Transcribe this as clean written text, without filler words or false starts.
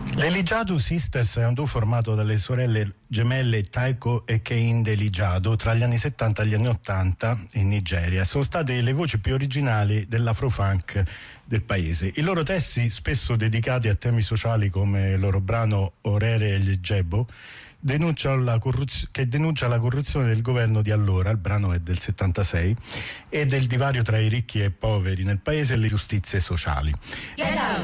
L'Elijado Sisters è un duo formato dalle sorelle gemelle Taiko e Kehinde Elijado tra gli anni 70 e gli anni 80 in Nigeria. Sono state le voci più originali dell'afrofunk del paese. I loro testi, spesso dedicati a temi sociali come il loro brano Orere e Jebo, denuncia la corruzione del governo di allora, il brano è del 76, e del divario tra i ricchi e i poveri nel paese e le giustizie sociali.